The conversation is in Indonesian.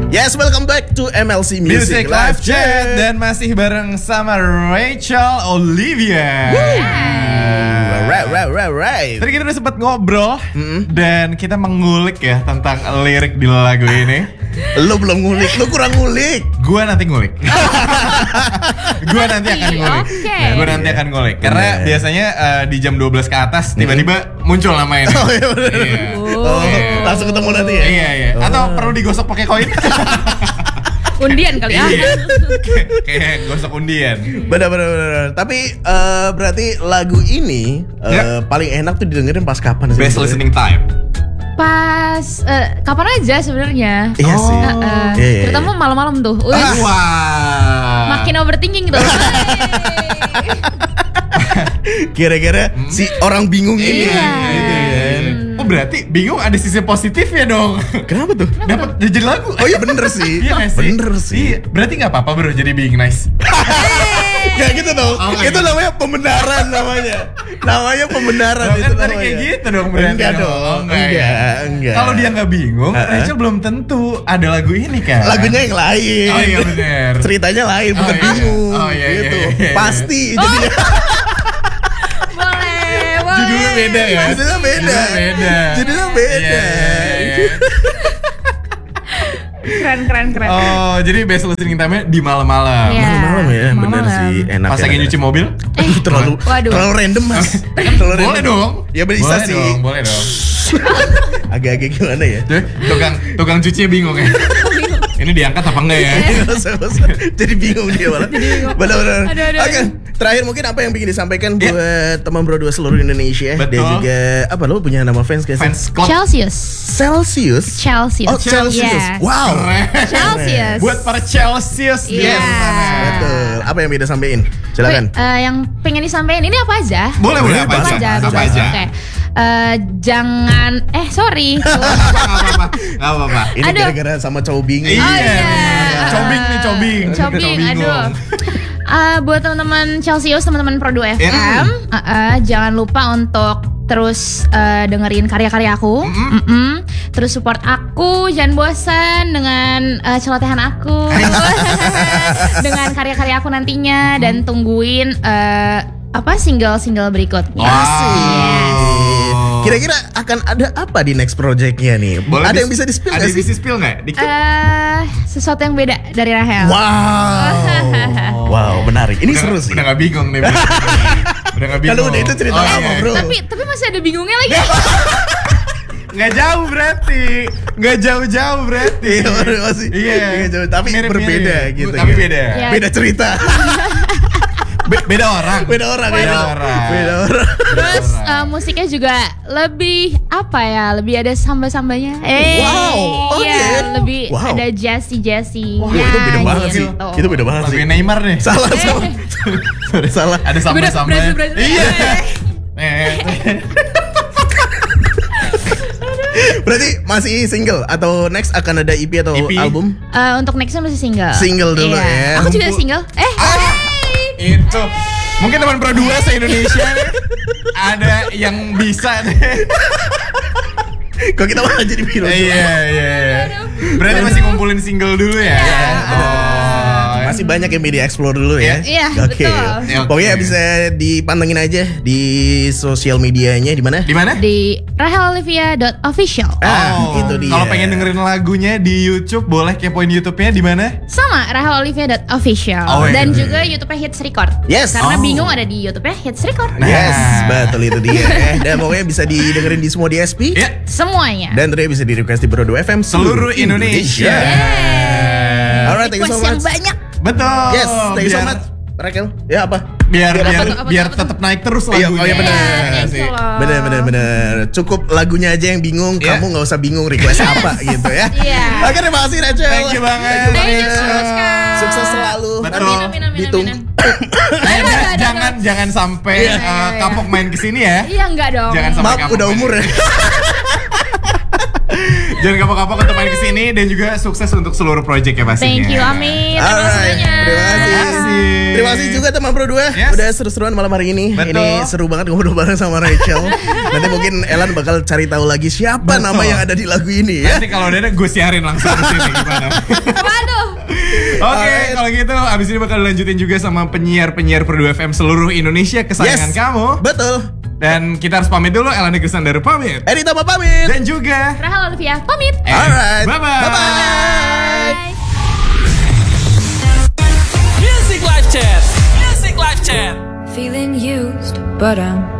Yes, welcome back to MLC Music Live Chat. Dan masih bareng sama Rachel Olivia. Right. Tadi kita udah sempat ngobrol dan kita mengulik ya tentang lirik di lagu ini. Lo belum ngulik, lo kurang ngulik. Gua nanti ngulik. Gua nanti akan ngulik. Karena biasanya di jam 12 ke atas tiba-tiba muncul nama ini. Oh iya bener. Langsung ketemu nanti ya? Iya. Atau perlu digosok pakai koin? Undian kali ya. Kayak gosok undian. Bener. Tapi berarti lagu ini paling enak tuh didengerin pas kapan sih? Best listening time. Pas kapan aja sebenarnya. Iya sih. Terutama malam-malam tuh. Wah. Makin overthinking gitu. Kira-kira si orang bingung ini. Iya. Gitu kan. Oh berarti bingung ada sisi positifnya dong. Kenapa tuh? Dapat jadi lagu. Oh iya bener sih. Iya gak sih? Bener sih. Iya. Berarti gak apa-apa bro jadi being nice. Gak gitu dong. Itu namanya pembenaran namanya. Namanya pembenaran Kan itu tadi namanya. kayak gitu dong berarti. Enggak dong. Enggak. Kalau dia gak bingung, Rachel belum tentu ada lagu ini kan. Lagunya yang lain. Oh iya bener. Ceritanya lain, bukan iya. bingung. Oh iya, gitu. iya. Pasti jadinya. Boleh. Judulnya beda ya. Judulnya beda. Iya. Keren. Oh jadi best listening time-nya di malam-malam. Iya. Malam ya, bener Malam-malam. sih. Enak. Pas lagi nyuci mobil. terlalu Waduh. random mas. Boleh dong. Ya bisa sih. Boleh dong. Agak-agak gimana ya? Tuh, tukang cucinya bingung ya. Ini diangkat apa enggak ya? Jadi bingung dia malah. Benar-benar. Aduh. Oke, terakhir mungkin apa yang ingin disampaikan buat teman Bro 2 seluruh Indonesia. Betul. Dan juga apa lo punya nama fans guys? Fans club. Celsius. Oh Celsius. Iya. Wow. Celsius. Buat para Celsius di Iya. sana. Betul. Apa yang beda sampein? Silakan. Yang pengen disampaikan ini apa aja? Boleh apa Apa aja? aja? Apa aja? Oke. Jangan sorry. Gak apa-apa. Ini Aduh. gara-gara sama cowok bingung. Iya. Cobing. Aduh. Buat teman-teman Celsius, teman-teman Pro 2 FM, jangan lupa untuk terus dengerin karya-karya aku, terus support aku, jangan bosan dengan celotehan aku, dengan karya-karya aku nantinya, dan tungguin single-single berikutnya. Kira-kira akan ada apa di next project-nya nih? Boleh Ada yang bisa di-spill Ada nggak yang sih? bisa spill nggak? Dikit. Sesuatu yang beda dari Rahel. Wow, menarik. Ini seru sih. Udah gak bingung nih. Udah gak bingung. Kalau udah itu cerita lama, iya. bro. Tapi masih ada bingungnya lagi. Nggak jauh berarti. Nggak jauh-jauh berarti. Iya, masih. Iya. Nggak jauh, tapi Mirip-mirip. berbeda gitu. Tapi kan. beda. Ya. Beda cerita. Beda orang. Beda orang. Terus musiknya juga lebih lebih ada samba-sambanya. Wow, oke. Iya, lebih Wow. ada jazzy. Wah, itu beda banget sih. gitu. Itu beda banget sih. Lebih Neymar nih. Salah. Ada sambal-sambal. Brazil. Iya. Berarti masih single atau next akan ada EP atau EP? album? Untuk nextnya masih single. Single dulu ya. Aku juga single. Itu mungkin teman Pro 2 se-Indonesia nih, ada yang bisa deh. Kok kita malah jadi bilang? Iya. Berarti masih ngumpulin single dulu ya. Masih banyak yang media explore dulu ya. Iya, Oke. betul. Ya, oke. Pokoknya bisa dipantengin aja di sosial medianya di mana? Di mana? Di rahelolivia.official. Itu dia. Kalau pengen dengerin lagunya di YouTube, boleh kepoin YouTube-nya di mana? Sama rahelolivia.official. Oh, iya. Dan juga YouTube-nya Hits Record. Yes. Karena Oh. bingung ada di YouTube-nya Hits Record. Yes, betul itu dia. Dan pokoknya bisa didengerin di semua DSP. Ya, Semuanya. Dan tentunya bisa di request di Bro 2 FM seluruh Indonesia. Alright, thank you so Request yang much. banyak. Betul. Yes, thank you so Biar- much. Raquel, ya apa? Biar tetap naik terus Iya, lagunya. oh iya benar. Iya, sih. Bener. Cukup lagunya aja yang bingung, Iya. kamu nggak usah bingung request apa gitu ya. Iya. Oke, terima kasih Rachel. Thank you banget. Thank you so Rachel. much, Kak. Sukses selalu. Betul. Amin. Jangan sampai Iya. kapok main kesini ya. Iya enggak dong. Jangan sampai Maaf, kapok udah main. umur ya. Jangan kapok-kapok untuk main kesini dan juga sukses untuk seluruh project ya pastinya. Thank you, amin. Terima kasih Alright, banyak. terima kasih. Terima kasih juga teman Pro 2. Yes. Udah seru-seruan malam hari ini. Betul. Ini seru banget ngobrol bareng sama Rachel. Nanti mungkin Elan bakal cari tahu lagi siapa Betul. nama yang ada di lagu ini ya. Nanti kalau udah ada gue siarin langsung ke sini gimana. Waduh. Oke, Alright. kalau gitu abis ini bakal dilanjutin juga sama penyiar-penyiar Pro 2 FM seluruh Indonesia kesayangan kamu. Betul. Dan kita harus pamit dulu. Elana Grisandar pamit. Edita mau pamit. Dan juga Rahel Olivia, pamit. Alright. Bye-bye. Bye-bye. Music Live Chat. Music Live Chat. Feeling used, but I'm